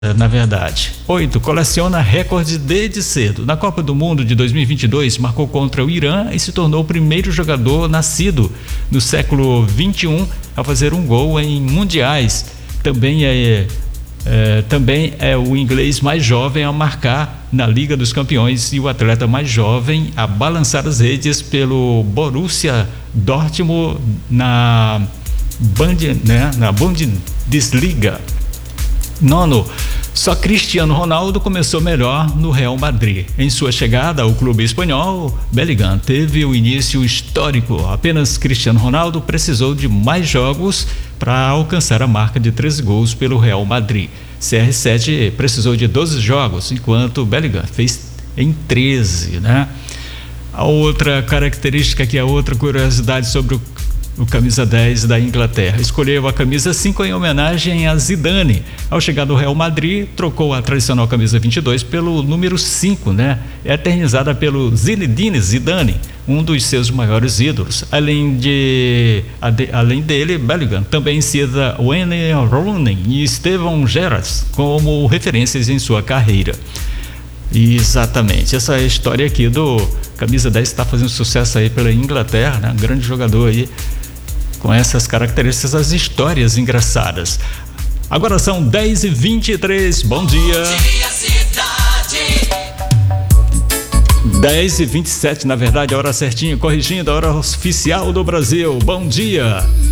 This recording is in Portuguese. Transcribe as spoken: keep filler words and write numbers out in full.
Na verdade. Oito, coleciona recorde desde cedo. Na Copa do Mundo de dois mil e vinte e dois, marcou contra o Irã e se tornou o primeiro jogador nascido no século vinte e um a fazer um gol em mundiais. Também é, é, também é o inglês mais jovem a marcar na Liga dos Campeões e o atleta mais jovem a balançar as redes pelo Borussia Dortmund na, Bund, né, na Bundesliga. Nono, só Cristiano Ronaldo começou melhor no Real Madrid. Em sua chegada ao clube espanhol, Bellingham teve o início histórico. Apenas Cristiano Ronaldo precisou de mais jogos para alcançar a marca de treze gols pelo Real Madrid. C R sete precisou de doze jogos, enquanto Bellingham fez em treze, né? A outra característica, que é outra curiosidade sobre o o camisa dez da Inglaterra, escolheu a camisa cinco em homenagem a Zidane. Ao chegar no Real Madrid, trocou a tradicional camisa vinte e dois pelo número cinco, né? Eternizada pelo Zinedine Zidane, um dos seus maiores ídolos. Além de, além dele, Bellingham também cita Wayne Rooney e Steven Gerrard como referências em sua carreira. Exatamente, essa história aqui do camisa dez está fazendo sucesso aí pela Inglaterra, né? Um grande jogador aí com essas características, as histórias engraçadas. Agora são dez e vinte e três, bom dia. Bom dia, cidade. dez e vinte e sete, na verdade, a hora certinha, corrigindo a hora oficial do Brasil. Bom dia.